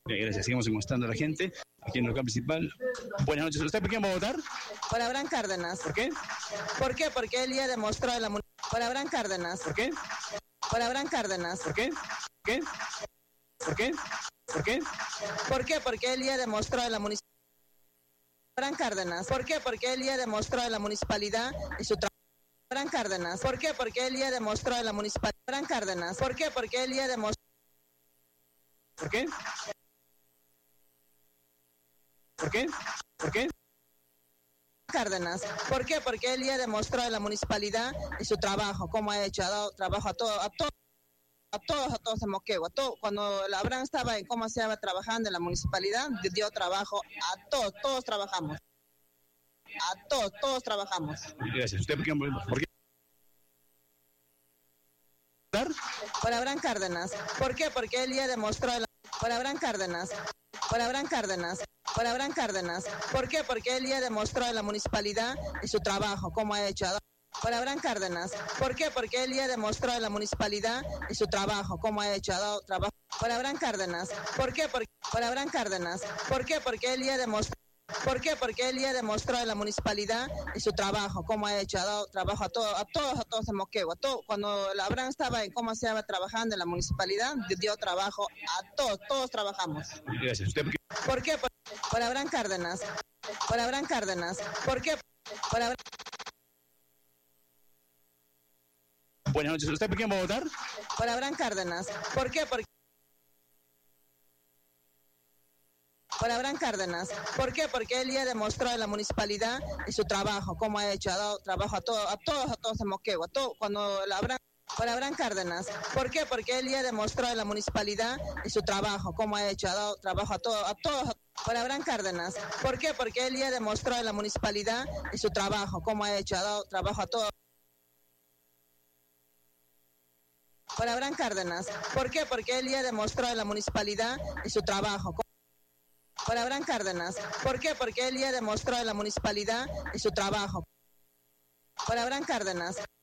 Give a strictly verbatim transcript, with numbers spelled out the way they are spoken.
Bien, gracias. Seguimos mostrando a la gente aquí en el local principal. Buenas noches. ¿Usted por quién va a votar? Por Abraham Cárdenas. ¿Por qué? ¿Por qué? Porque él ya demostró en la mun- Por Abraham Cárdenas. ¿Por qué? Por Abraham Cárdenas. ¿Por qué? ¿Qué? ¿Por qué? ¿Por qué? ¿Por qué? Porque él ya demostró en la municipalidad. Abraham Cárdenas. ¿Por qué? Porque él ya demostró en la municipalidad y su trabajo. Abraham Cárdenas. ¿Por qué? Porque él ya demostró en la municipalidad. Abraham Cárdenas. ¿Por qué? Porque él ya demostró. ¿Por qué? ¿Por qué? ¿Por qué? Cárdenas. ¿Por qué? Porque él ya demostró en la municipalidad y su trabajo, cómo ha hecho, ha dado trabajo a todos, a todos, a todos, a todos en Moquegua. Todo, cuando la Abraham estaba en cómo se estaba trabajando en la municipalidad, dio trabajo a todos, todos trabajamos. A todos, todos trabajamos. Gracias. ¿Usted por quién va a votar? ¿Por qué? Por Abraham Cárdenas. ¿Por qué? Porque él ya demostró en la... Por Abraham Cárdenas. Por Abraham Cárdenas. Por Abraham Cárdenas. ¿Por qué? Porque él ya demostró en la municipalidad y su trabajo, cómo ha hecho. Por Abraham Cárdenas. ¿Por qué? Porque él ya demostró en la municipalidad y su trabajo, cómo ha hecho, ha dado trabajo. Por Abraham Cárdenas. ¿Por qué? Por, por Abraham Cárdenas. ¿Por qué? Porque él ya demostró. ¿Por qué? Porque él ya demostró en la municipalidad y su trabajo, cómo ha hecho, ha dado trabajo a todos, a todos, a todos en Moquegua. Todo, cuando la Abraham estaba en cómo se estaba trabajando en la municipalidad, dio trabajo a todos, todos trabajamos. Gracias. ¿Usted por qué? ¿Por qué? Por, por Abraham Cárdenas. Por Abraham Cárdenas. ¿Por qué? Por Abraham... Buenas noches. ¿Usted por quién va a votar? Por Abraham Cárdenas. ¿Por qué? Porque... Por Abraham Cárdenas. ¿Por qué? Porque él ya demostró en la municipalidad y su trabajo, cómo ha hecho, ha dado trabajo a todos, a todos, a todos en Moquegua. Todo, cuando la Abraham... Por Abraham Cárdenas. ¿Por qué? Porque él ya demostró en la municipalidad y su trabajo, cómo ha hecho, ha dado trabajo a todos, a todos. Por Abraham Cárdenas. ¿Por qué? Porque él ya demostró en la municipalidad y su trabajo, cómo ha hecho, ha dado trabajo a todos. Por Abraham Cárdenas. ¿Por qué? Porque él ya demostró en la municipalidad y su trabajo. Por Abraham Cárdenas. ¿Por qué? Porque él ya demostró en la municipalidad y su trabajo. Por Abraham Cárdenas.